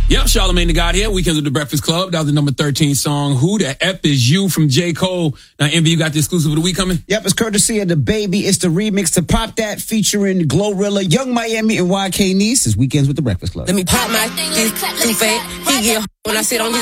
Yep, Charlamagne the God here. Weekends with the Breakfast Club. That was the number 13 song. Who the F is You from J. Cole. Now, Envy, you got the exclusive of the week coming? Yep, it's courtesy of The Baby. It's the remix to Pop That featuring Glorilla, Young Miami, and YK Nice. It's Weekends with the Breakfast Club. Let me pop my too fake. He get when I sit on his